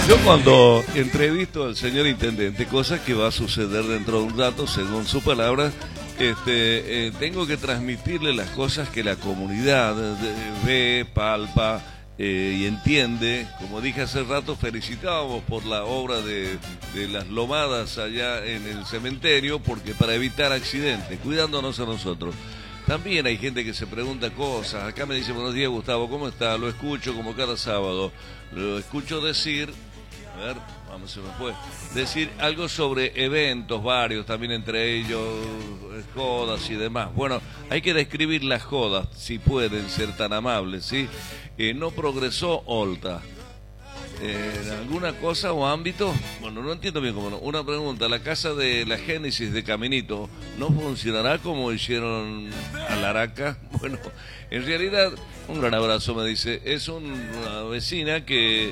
Yo cuando entrevisto al señor intendente, cosa que va a suceder dentro de un rato, según su palabra, tengo que transmitirle las cosas que la comunidad ve, palpa y entiende. Como dije hace rato, felicitábamos por la obra de las lomadas allá en el cementerio, porque para evitar accidentes, cuidándonos a nosotros. También hay gente que se pregunta cosas. Acá me dice: buenos días, Gustavo, ¿cómo está? Lo escucho como cada sábado. Lo escucho decir, a ver, vamos, se me fue, decir algo sobre eventos varios, también entre ellos jodas y demás. Bueno, hay que describir las jodas, si pueden ser tan amables, ¿sí? No progresó Olta. ¿En alguna cosa o ámbito? Bueno, no entiendo bien cómo no. Una pregunta: la casa de la Génesis de Caminito ¿no funcionará como hicieron a Laraca? Bueno, en realidad, un gran abrazo, me dice. Es una vecina que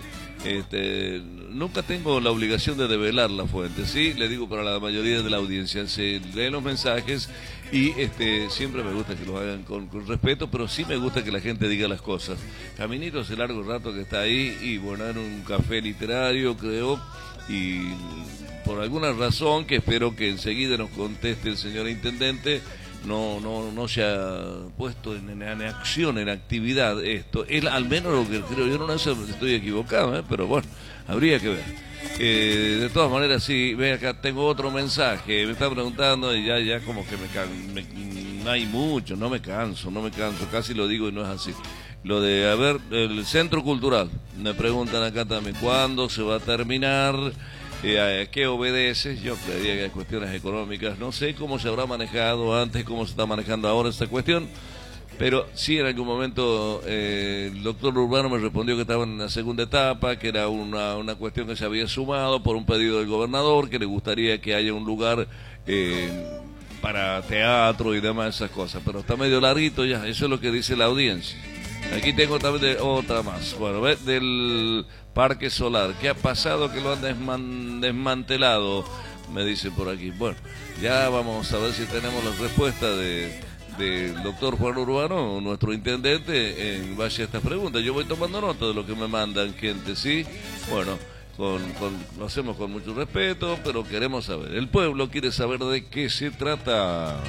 nunca tengo la obligación de develar la fuente, ¿sí? Le digo para la mayoría de la audiencia, se leen los mensajes y siempre me gusta que lo hagan con respeto, pero sí me gusta que la gente diga las cosas. Caminito hace largo rato que está ahí y bueno, en un café literario, creo, y por alguna razón que espero que enseguida nos conteste el señor intendente, no se ha puesto en acción, en actividad esto. Él, al menos lo que creo, yo no sé si estoy equivocado, pero bueno, habría que ver. De todas maneras, sí, ve acá, tengo otro mensaje, me está preguntando y ya como que no hay mucho, no me canso, casi lo digo y no es así. Lo de, a ver, el centro cultural, me preguntan acá también, ¿cuándo se va a terminar? ¿A qué obedece? Yo creería que hay cuestiones económicas. No sé cómo se habrá manejado antes, cómo se está manejando ahora esta cuestión, pero sí, en algún momento el doctor Urbano me respondió que estaba en la segunda etapa, que era una cuestión que se había sumado por un pedido del gobernador, que le gustaría que haya un lugar para teatro y demás, esas cosas, pero está medio larguito ya. Eso es lo que dice la audiencia. Aquí tengo también otra más. Bueno, ¿ves? Del Parque Solar. ¿Qué ha pasado? Que lo han desmantelado, me dice por aquí. Bueno, ya vamos a ver si tenemos la respuesta del doctor Juan Urbano, nuestro intendente, en base a estas preguntas. Yo voy tomando nota de lo que me mandan, gente, ¿sí? Bueno, lo hacemos con mucho respeto, pero queremos saber. El pueblo quiere saber de qué se trata.